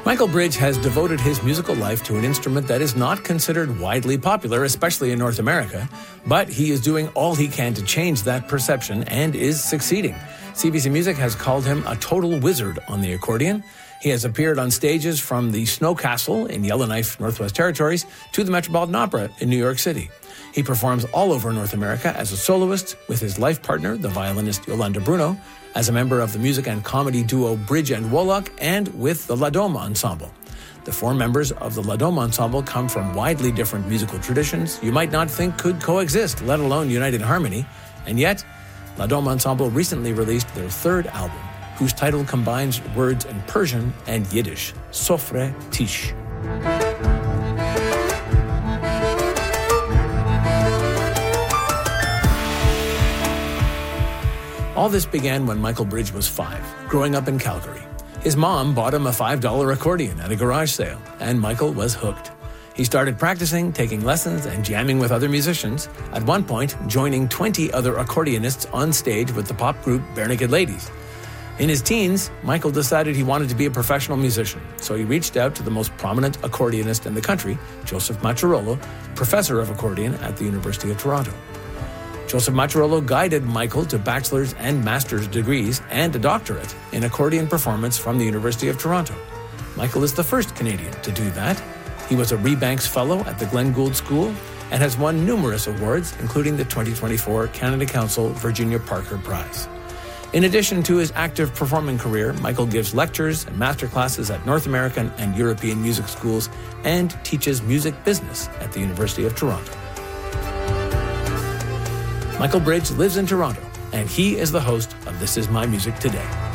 Michael Bridge has devoted his musical life to an instrument that is not considered widely popular, especially in North America, but he is doing all he can to change that perception and is succeeding. CBC Music has called him a total wizard on the accordion. He has appeared on stages from the Snow Castle in Yellowknife, Northwest Territories, to the Metropolitan Opera in New York City. He performs all over North America as a soloist with his life partner, the violinist Yolanda Bruno, as a member of the music and comedy duo Bridge and Wolok, and with the La Dome Ensemble. The four members of the La Dome Ensemble come from widely different musical traditions you might not think could coexist, let alone unite in harmony. And yet, La Dome Ensemble recently released their third album, whose title combines words in Persian and Yiddish, Sofre Tish. All this began when Michael Bridge was 5, growing up in Calgary. His mom bought him a $5 accordion at a garage sale, and Michael was hooked. He started practicing, taking lessons, and jamming with other musicians, at one point joining 20 other accordionists on stage with the pop group Barenaked Ladies. In his teens, Michael decided he wanted to be a professional musician, so he reached out to the most prominent accordionist in the country, Joseph Macharolo, professor of accordion at the University of Toronto. Joseph Macharolo guided Michael to bachelor's and master's degrees and a doctorate in accordion performance from the University of Toronto. Michael is the first Canadian to do that. He was a Rebanks Fellow at the Glenn Gould School and has won numerous awards, including the 2024 Canada Council Virginia Parker Prize. In addition to his active performing career, Michael gives lectures and masterclasses at North American and European music schools and teaches music business at the University of Toronto. Michael Bridge lives in Toronto, and he is the host of This Is My Music Today.